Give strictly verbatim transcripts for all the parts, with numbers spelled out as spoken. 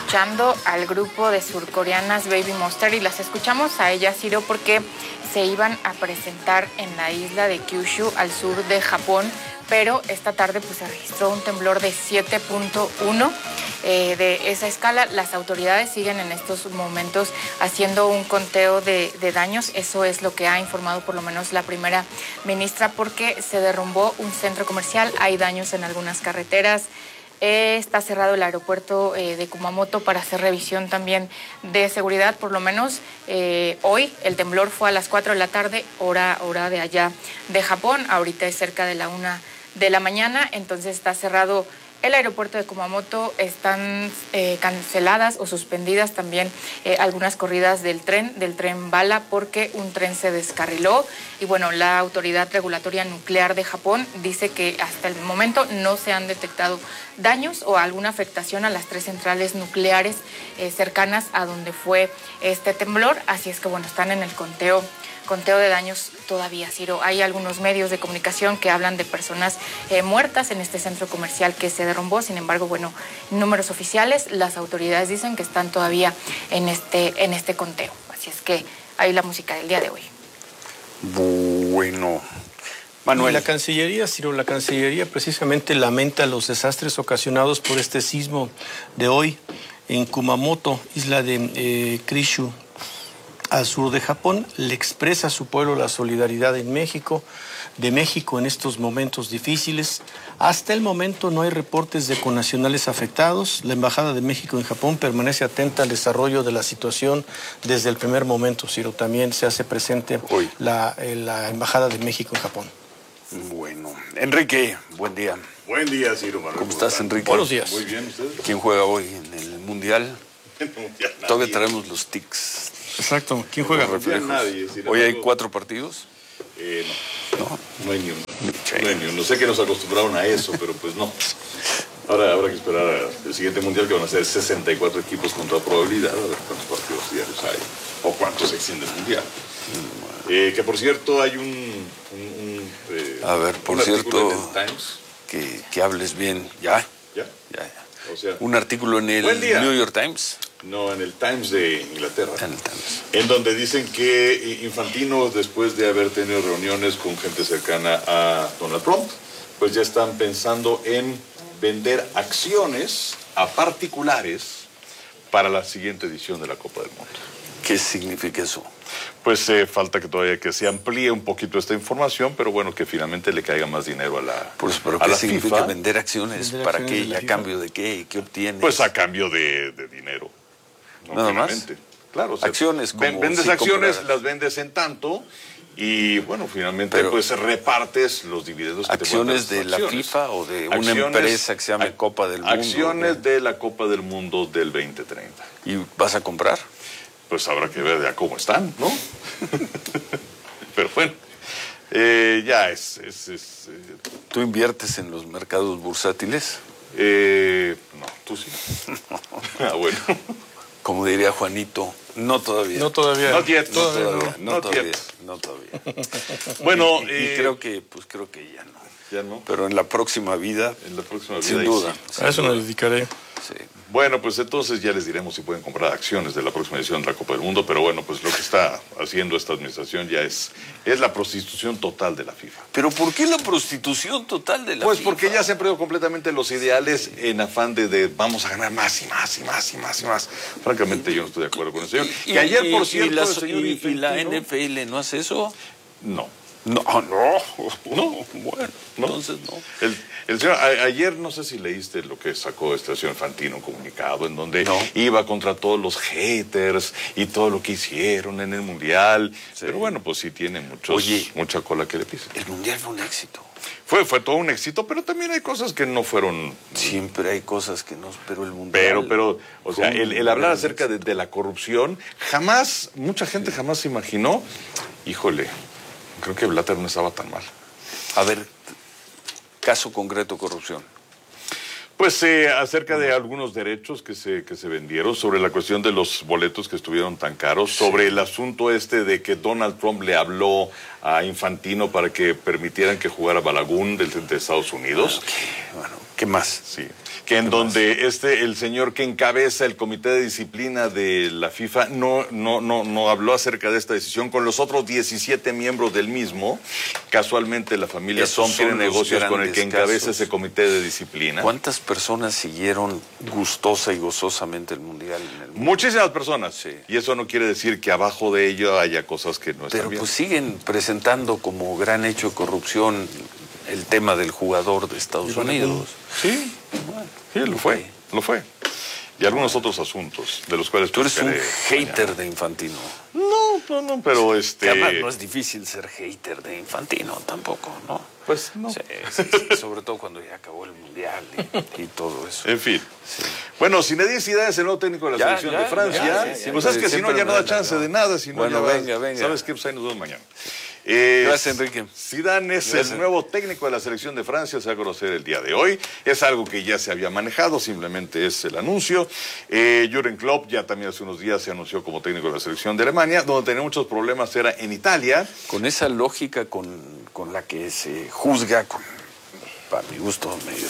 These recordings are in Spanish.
escuchando al grupo de surcoreanas Baby Monster y las escuchamos a ellas, Ciro, porque se iban a presentar en la isla de Kyushu, al sur de Japón, pero esta tarde pues se registró un temblor de siete punto uno eh, de esa escala. Las autoridades siguen en estos momentos haciendo un conteo de, de daños. Eso es lo que ha informado por lo menos la primera ministra, porque se derrumbó un centro comercial, hay daños en algunas carreteras. Eh, está cerrado el aeropuerto eh, de Kumamoto para hacer revisión también de seguridad, por lo menos eh, hoy. El temblor fue a las cuatro de la tarde, hora, hora de allá de Japón. Ahorita es cerca de la una de la mañana, entonces está cerrado el aeropuerto de Kumamoto. Están eh, canceladas o suspendidas también eh, algunas corridas del tren, del tren bala, porque un tren se descarriló. Y bueno, la Autoridad Regulatoria Nuclear de Japón dice que hasta el momento no se han detectado daños o alguna afectación a las tres centrales nucleares eh, cercanas a donde fue este temblor. Así es que bueno, están en el conteo conteo de daños todavía, Ciro. Hay algunos medios de comunicación que hablan de personas eh, muertas en este centro comercial que se derrumbó. Sin embargo, bueno, números oficiales, las autoridades dicen que están todavía en este, en este conteo. Así es que ahí la música del día de hoy. Bueno, Manuel. Y la Cancillería, Ciro, la Cancillería precisamente lamenta los desastres ocasionados por este sismo de hoy en Kumamoto, isla de eh, Kyushu, al sur de Japón. Le expresa a su pueblo la solidaridad en México, de México en estos momentos difíciles. Hasta el momento no hay reportes de connacionales afectados. La Embajada de México en Japón permanece atenta al desarrollo de la situación desde el primer momento, Ciro. También se hace presente hoy la, eh, la Embajada de México en Japón. Bueno, Enrique, buen día. Buen día, Ciro Manuel. ¿Cómo estás, Enrique? Buenos días. Muy bien, ¿usted? ¿Quién juega hoy en el Mundial? En el Mundial nadie. Todavía traemos los tics. Exacto. ¿Quién juega? Los reflejos. Nadie, Ciro. ¿Hoy hay cuatro partidos? Eh, no. No. No hay ni uno. No hay ni uno. Sé que nos acostumbraron a eso, pero pues no. Ahora habrá que esperar al siguiente Mundial, que van a ser sesenta y cuatro equipos con toda probabilidad, a ver cuántos partidos diarios hay o cuántos se extiende el Mundial. Eh, que por cierto hay un... un, un eh, A ver, por un cierto, en el Times. Que, que hables bien. ¿Ya? ¿Ya? Ya, ya. O sea, un artículo en el New York Times. No, en el Times de Inglaterra. En el Times. En donde dicen que Infantino, después de haber tenido reuniones con gente cercana a Donald Trump, pues ya están pensando en vender acciones a particulares para la siguiente edición de la Copa del Mundo. ¿Qué significa eso? Pues eh, falta que todavía que se amplíe un poquito esta información, pero bueno, que finalmente le caiga más dinero a la Por eso, pero a ¿qué la significa FIFA? vender acciones? Vender ¿Para acciones qué? de la ¿A FIFA? cambio de qué? ¿Qué obtienes? Pues a cambio de, de dinero. No, ¿Nada más? finalmente. Claro, o sea, acciones como ven- vendes si acciones, compraras. las vendes en tanto y bueno, finalmente Pero, pues repartes los dividendos que ¿acciones te de pueden la dar acciones. FIFA o de una Acciones- empresa que se llama ac- Copa del Mundo? Acciones ¿no? de la Copa del Mundo del veinte treinta. ¿Y vas a comprar? Pues habrá que ver ya cómo están, ¿no? Pero bueno, eh, ya es... es, es eh, ¿Tú inviertes en los mercados bursátiles? eh, no, tú sí. Ah, bueno. Como diría Juanito, no todavía. No todavía. Not yet. No Todavía todavía, no. no Not todavía, yet. no todavía. Bueno, y, y eh, creo que, pues creo que ya no. ya no. Pero en la próxima vida, En la próxima vida. sin ahí duda. sí. sin A eso me duda. dedicaré. Sí. Bueno, pues entonces ya les diremos si pueden comprar acciones de la próxima edición de la Copa del Mundo, pero bueno, pues lo que está haciendo esta administración ya es, es la prostitución total de la FIFA. ¿Pero por qué la prostitución total de la Pues FIFA? porque ya se han perdido completamente los ideales en afán de, de vamos a ganar más y más y más y más y más. Francamente yo no estoy de acuerdo con el señor. Y, que ayer, y- por y cierto, la, el señor y- y la Infantino- N F L no hace eso. No. No, no, No. bueno, ¿No? entonces no. El, el señor, a- ayer no sé si leíste lo que sacó este señor Fantino, un comunicado en donde No. iba contra todos los haters y todo lo que hicieron en el Mundial. Sí. Pero bueno, pues sí tiene muchos, Oye. mucha cola que le pisen. El Mundial fue un éxito. Fue, fue todo un éxito, pero también hay cosas que no fueron... Siempre hay cosas que no, pero el Mundial... Pero, pero, o sea, fue un el, el hablar gran acerca de, de la corrupción, jamás, mucha gente jamás se imaginó, híjole, creo que Blatter no estaba tan mal. A ver, caso concreto, corrupción. Pues eh, acerca de algunos derechos que se, que se vendieron, sobre la cuestión de los boletos que estuvieron tan caros, sobre el asunto este de que Donald Trump le habló a Infantino para que permitieran que jugara Balaguer del de Estados Unidos. Bueno, ¿qué más? Sí. que en donde este, el señor que encabeza el comité de disciplina de la FIFA no, no, no, no habló acerca de esta decisión con los otros diecisiete miembros del mismo. Casualmente la familia Esos Trump tiene son los negocios con el que grandes encabeza casos. ese comité de disciplina. ¿Cuántas personas siguieron gustosa y gozosamente el Mundial en el mundo? Muchísimas personas. Sí. Y eso no quiere decir que abajo de ello haya cosas que no están Pero bien. pues siguen presentando como gran hecho de corrupción el tema del jugador de Estados Unidos. Sí, sí, lo fue, lo fue. Y algunos otros asuntos de los cuales... Tú eres un platicaré hater mañana. de Infantino. No, no, no, pero este... Que además no es difícil ser hater de Infantino tampoco, ¿no? Pues no. Sí, sí, sí, sobre todo cuando ya acabó el Mundial y, y todo eso. En fin. Sí. Bueno, Zinedine Zidane es el nuevo técnico de la Ya, selección ya, de Francia. ya, ya, ya. Pues es que si no, Siempre ya no da me- chance no. de nada. Si no, Bueno, ya va- venga, venga. ¿Sabes qué? Pues ahí nos vemos mañana. Eh, Gracias, Enrique. Zidane es Gracias. el nuevo técnico de la selección de Francia, se va a conocer el día de hoy. Es algo que ya se había manejado, simplemente es el anuncio. Eh, Jürgen Klopp ya también hace unos días se anunció como técnico de la selección de Alemania. Donde tenía muchos problemas era en Italia. Con esa lógica con, con la que se juzga, con, para mi gusto, medio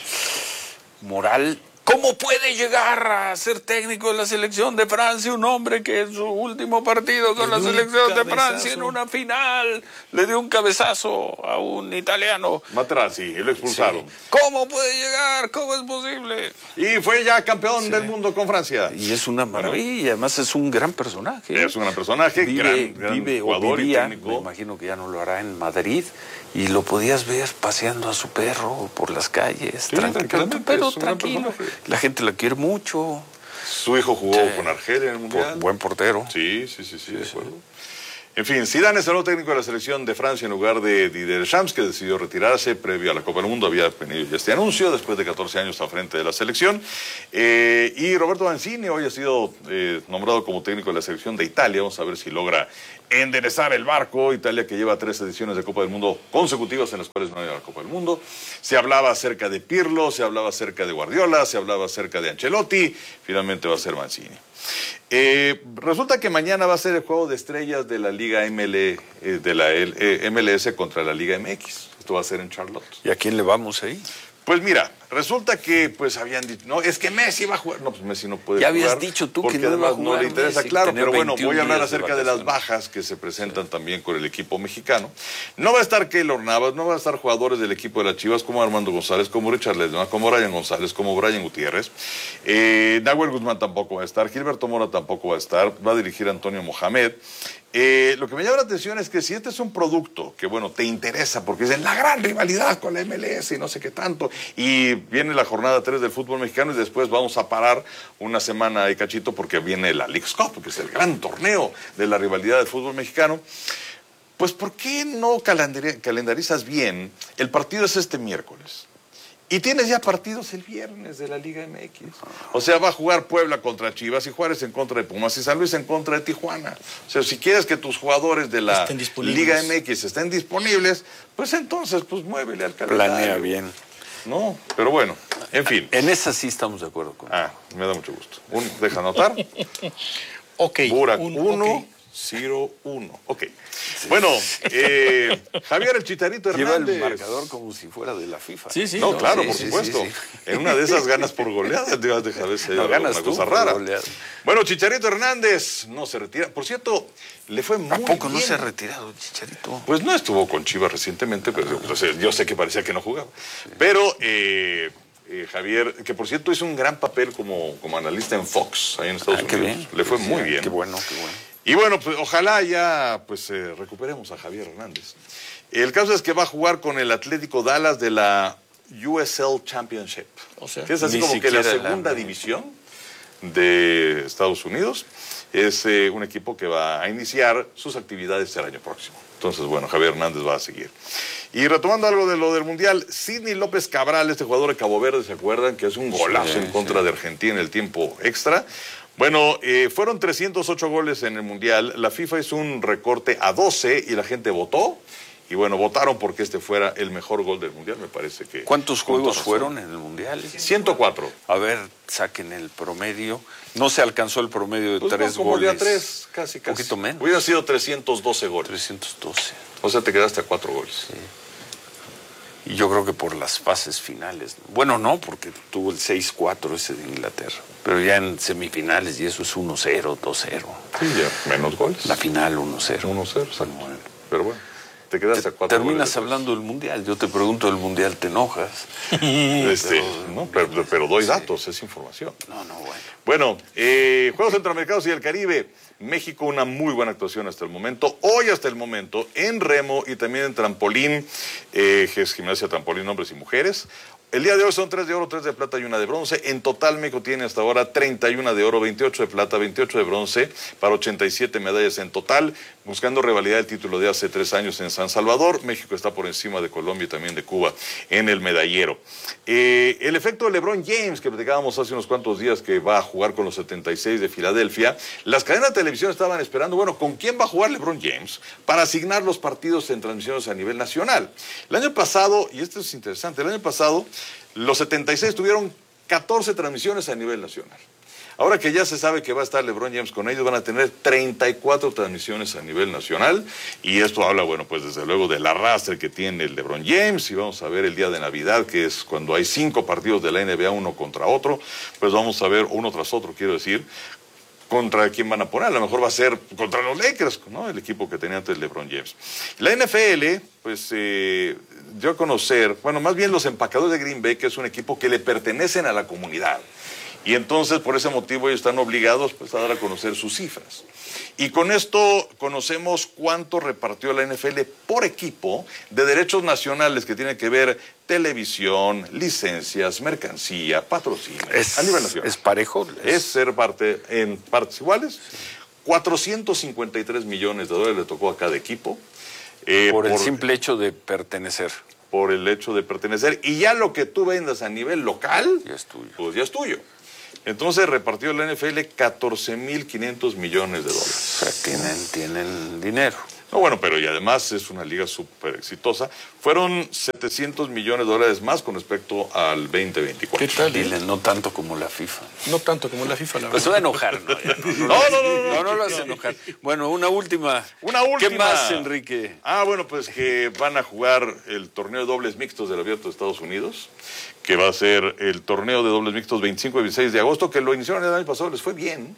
de moral. ¿Cómo puede llegar a ser técnico de la selección de Francia un hombre que en su último partido con Le la dio un selección de cabezazo. Francia en una final le dio un cabezazo a un italiano? Materazzi, y lo expulsaron. Sí. ¿Cómo puede llegar? ¿Cómo es posible? Y fue ya campeón del mundo con Francia. Y es una maravilla, además es un gran personaje. Es un gran personaje, Vive, gran, gran vive o jugador y vivía, técnico. me imagino que ya no lo hará en Madrid, y lo podías ver paseando a su perro por las calles, Sí, tranquilo, tranquilamente, pero es un gran tranquilo. personaje. La gente la quiere mucho. Su hijo jugó Sí. con Argelia en el Mundial. Por- buen portero. Sí, sí, sí, sí, de acuerdo. En fin, Zidane es el nuevo técnico de la selección de Francia en lugar de Didier Deschamps, que decidió retirarse previo a la Copa del Mundo. Había venido ya este anuncio después de catorce años al frente de la selección. Eh, y Roberto Mancini hoy ha sido eh, nombrado como técnico de la selección de Italia. Vamos a ver si logra enderezar el barco. Italia, que lleva tres ediciones de Copa del Mundo consecutivas en las cuales no ha ido a la Copa del Mundo. Se hablaba acerca de Pirlo, se hablaba acerca de Guardiola, se hablaba acerca de Ancelotti. Finalmente va a ser Mancini. Eh, resulta que mañana va a ser el juego de estrellas de la Liga M L, eh, de la L- eh, M L S contra la Liga M X. Esto va a ser en Charlotte. ¿Y a quién le vamos ahí? Pues mira, resulta que pues habían dicho, no, es que Messi va a jugar. No, pues Messi no puede Ya jugar. habías dicho tú que porque no iba a además no jugar le interesa, Messi, claro, tenía pero bueno, veintiún voy a hablar días de acerca de, las vacaciones. bajas que se presentan también con el equipo mexicano. No va a estar Keylor Navas, no va a estar jugadores del equipo de las Chivas como Armando González, como Richard Ledesma, como Brian González, como Brian Gutiérrez. Eh, Nahuel Guzmán tampoco va a estar, Gilberto Mora tampoco va a estar, va a dirigir Antonio Mohamed. Eh, lo que me llama la atención es que si este es un producto que, bueno, te interesa, porque es la gran rivalidad con la M L S y no sé qué tanto, y viene la jornada tres del fútbol mexicano y después vamos a parar una semana y cachito porque viene la Leagues Cup, que es el gran torneo de la rivalidad del fútbol mexicano, pues ¿por qué no calendari- calendarizas bien? El partido es este miércoles. Y tienes ya partidos el viernes de la Liga M X. O sea, va a jugar Puebla contra Chivas y Juárez en contra de Pumas y San Luis en contra de Tijuana. O sea, si quieres que tus jugadores de la Estén disponibles. Liga M X estén disponibles, pues entonces, pues muévele al calendario. Planea bien. No, pero bueno, en fin. En esa sí estamos de acuerdo con. Ah, me da mucho gusto. Un, deja anotar. Ok. Burak un- uno, ok. Ciro uno. Ok. Bueno, eh, Javier el Chicharito Lleva Hernández. el marcador como si fuera de la FIFA. Sí, sí. No, claro, sí, por sí, supuesto. sí, sí. En una de esas ganas por goleada, te vas a dejar de ser No, una ganas tú cosa por rara. goleada. Bueno, Chicharito Hernández no se retira. Por cierto, le fue muy ¿A poco no bien. se ha retirado el Chicharito? Pues no estuvo con Chivas recientemente, pero yo, sé- yo sé que parecía que no jugaba. Pero eh, eh, Javier, que por cierto hizo un gran papel como, como analista en Fox, ahí en Estados Ah, qué Unidos. bien. Le fue Sí, muy bien. Qué bueno, qué bueno. Y bueno, pues ojalá ya pues eh, recuperemos a Javier Hernández. El caso es que va a jugar con el Atlético Dallas de la U S L Championship. O sea, que es así ni como que la siquiera la- segunda división de Estados Unidos. Es eh, un equipo que va a iniciar sus actividades el año próximo. Entonces, bueno, Javier Hernández va a seguir. Y retomando algo de lo del Mundial, Sidney López Cabral, este jugador de Cabo Verde, ¿se acuerdan? Que es un golazo Sí, en contra de Argentina en el tiempo extra. Bueno, eh, fueron trescientos ocho goles en el Mundial. La FIFA hizo un recorte a doce y la gente votó. Y bueno, votaron porque este fuera el mejor gol del Mundial, me parece que... ¿Cuántos con juegos toda razón. fueron en el Mundial? ciento cuatro. A ver, saquen el promedio. No se alcanzó el promedio de Pues tres no, como goles. de a tres, casi, casi. Un poquito menos. Hubieran sido trescientos doce goles. trescientos doce. O sea, te quedaste a cuatro goles. Y yo creo que por las fases finales. Bueno, no, porque tuvo el seis cuatro ese de Inglaterra. Pero ya en semifinales y eso es uno cero, dos cero. Sí, ya menos goles. La final uno cero. uno cero, exacto. Bueno, pero bueno, te quedas a cuatro Terminas goles hablando del Mundial. Yo te pregunto del Mundial, ¿te enojas? Este, pero, no, pero, pero doy sí. datos, es información. No, no, bueno. Bueno, eh, Juegos Centroamericanos y el Caribe. México, una muy buena actuación hasta el momento. Hoy hasta el momento, en remo y también en trampolín, eh, es gimnasia trampolín, hombres y mujeres. El día de hoy son tres de oro, tres de plata y una de bronce. En total, México tiene hasta ahora treinta y una de oro, veintiocho de plata, veintiocho de bronce, para ochenta y siete medallas en total. Buscando revalidar el título de hace tres años en San Salvador. México está por encima de Colombia y también de Cuba en el medallero. Eh, el efecto de LeBron James, que platicábamos hace unos cuantos días que va a jugar con los setenta y seis de Filadelfia. Las cadenas de televisión estaban esperando, bueno, ¿con quién va a jugar LeBron James para asignar los partidos en transmisiones a nivel nacional? El año pasado, y esto es interesante, el año pasado los setenta y seis tuvieron catorce transmisiones a nivel nacional. Ahora que ya se sabe que va a estar LeBron James con ellos, van a tener treinta y cuatro transmisiones a nivel nacional. Y esto habla, bueno, pues desde luego del arrastre que tiene el LeBron James. Y vamos a ver el día de Navidad, que es cuando hay cinco partidos de la N B A, uno contra otro. Pues vamos a ver uno tras otro, quiero decir, contra quién van a poner. A lo mejor va a ser contra los Lakers, ¿no? El equipo que tenía antes LeBron James. La N F L, pues, eh, dio a conocer, bueno, más bien los empacadores de Green Bay, que es un equipo que le pertenecen a la comunidad. Y entonces, por ese motivo, ellos están obligados, pues, a dar a conocer sus cifras. Y con esto conocemos cuánto repartió la N F L por equipo de derechos nacionales que tienen que ver televisión, licencias, mercancía, patrocinio, Es, a nivel nacional. ¿Es parejo? Es ser parte en partes iguales. cuatrocientos cincuenta y tres millones de dólares le tocó a cada equipo. Eh, por el por, simple hecho de pertenecer. Por el hecho de pertenecer. Y ya lo que tú vendas a nivel local, ya es tuyo. Pues ya es tuyo. Entonces repartió la N F L catorce mil quinientos millones de dólares. O sea, tienen, tienen dinero. No, bueno, pero y además es una liga súper exitosa. Fueron setecientos millones de dólares más con respecto al veinte veinticuatro. ¿Qué tal? Dile, no tanto como la FIFA. No tanto como la FIFA, la verdad. Pues va a enojar, ¿no? Ya, no, no, no, no, no, no, no, no lo hace enojar. Bueno, una última. Una última. ¿Qué más, Enrique? Ah, bueno, pues que van a jugar el torneo de dobles mixtos del Abierto de Estados Unidos, que va a ser el torneo de dobles mixtos veinticinco y veintiséis de agosto, que lo iniciaron el año pasado, les fue bien.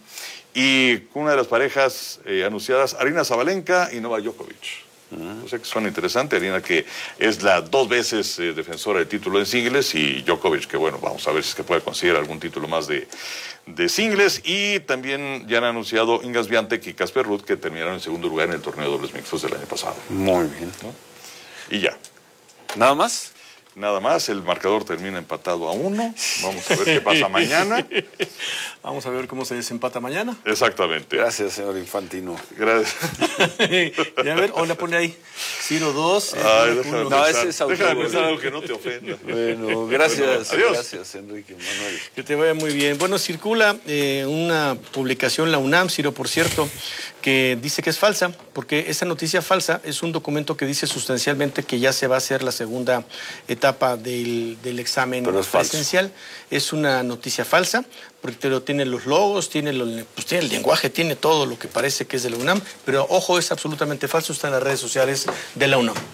Y una de las parejas eh, anunciadas, Aryna Sabalenka y Novak Djokovic. Uh-huh. O sea que suena interesante. Aryna, que es la dos veces eh, defensora del título en singles, y Djokovic, que bueno, vamos a ver si es que puede conseguir algún título más de, de singles. Y también ya han anunciado Iga Swiatek y Casper Ruud, que terminaron en segundo lugar en el torneo de dobles mixtos del año pasado. Muy bien. ¿No? Y ya. ¿Nada más? Nada más, el marcador termina empatado a uno. Vamos a ver qué pasa mañana. Vamos a ver cómo se desempata mañana. Exactamente. Gracias, señor Infantino. Gracias. Y a ver, o la pone ahí. Ciro dos. Ay, déjame no, pensar, ese es déjame pensar algo que no te ofenda. Bueno, gracias. Bueno, adiós. Gracias, Enrique Manuel. Que te vaya muy bien. Bueno, circula eh, una publicación, la UNAM, Ciro, por cierto, que dice que es falsa, porque esa noticia falsa es un documento que dice sustancialmente que ya se va a hacer la segunda etapa del, del examen presencial. Es una noticia falsa, porque te lo tienen los logos, tiene, los, pues tiene el lenguaje, tiene todo lo que parece que es de la UNAM, pero ojo, es absolutamente falso, está en las redes sociales de la UNAM.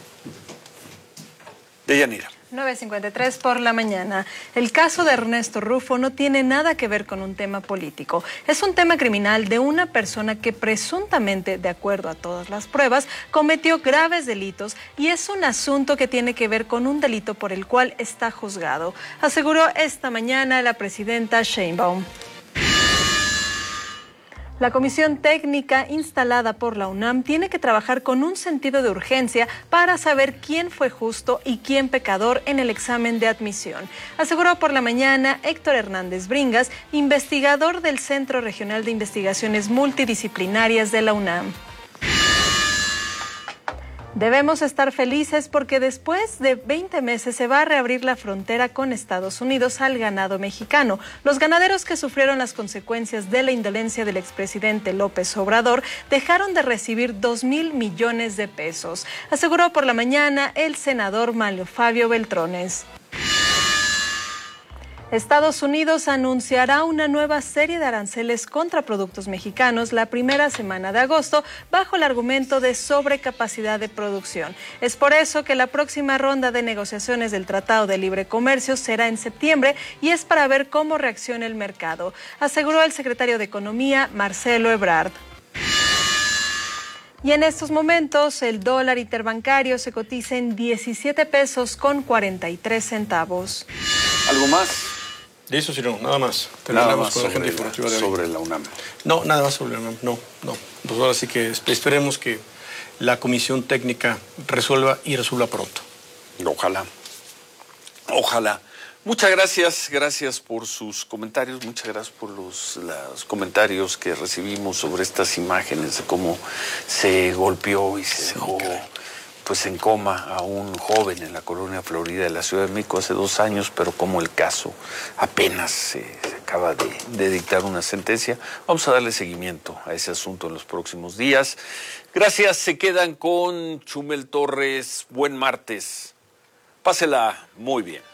Deyanira. nueve cincuenta y tres por la mañana. El caso de Ernesto Rufo no tiene nada que ver con un tema político. Es un tema criminal de una persona que presuntamente, de acuerdo a todas las pruebas, cometió graves delitos y es un asunto que tiene que ver con un delito por el cual está juzgado, aseguró esta mañana la presidenta Sheinbaum. La comisión técnica instalada por la UNAM tiene que trabajar con un sentido de urgencia para saber quién fue justo y quién pecador en el examen de admisión, aseguró por la mañana Héctor Hernández Bringas, investigador del Centro Regional de Investigaciones Multidisciplinarias de la UNAM. Debemos estar felices porque después de veinte meses se va a reabrir la frontera con Estados Unidos al ganado mexicano. Los ganaderos que sufrieron las consecuencias de la indolencia del expresidente López Obrador dejaron de recibir dos mil millones de pesos, aseguró por la mañana el senador Manlio Fabio Beltrones. Estados Unidos anunciará una nueva serie de aranceles contra productos mexicanos la primera semana de agosto bajo el argumento de sobrecapacidad de producción. Es por eso que la próxima ronda de negociaciones del Tratado de Libre Comercio será en septiembre y es para ver cómo reacciona el mercado, aseguró el secretario de Economía, Marcelo Ebrard. Y en estos momentos el dólar interbancario se cotiza en diecisiete pesos con cuarenta y tres centavos. ¿Algo más? Listo, Ciro, nada más. Nada más con la sobre, agenda informativa la, de hoy. sobre la UNAM. No, nada más sobre la UNAM, no, no. Pues ahora sí que esperemos que la comisión técnica resuelva y resuelva pronto. Ojalá, ojalá. Muchas gracias, gracias por sus comentarios, muchas gracias por los, los comentarios que recibimos sobre estas imágenes de cómo se golpeó y se dejó pues en coma a un joven en la colonia Florida de la Ciudad de México hace dos años, pero como el caso apenas se, se acaba de, de dictar una sentencia, vamos a darle seguimiento a ese asunto en los próximos días. Gracias, se quedan con Chumel Torres, buen martes, pásela muy bien.